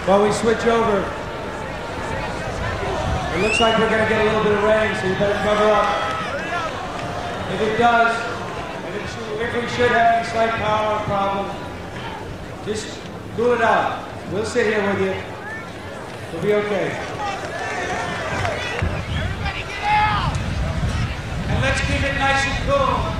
While we switch over, it looks like we're going to get a little bit of rain, so you better cover up. If it does, if we should have any slight power problem, just cool it out. We'll sit here with you. We'll be okay. Everybody get out! And let's keep it nice and cool.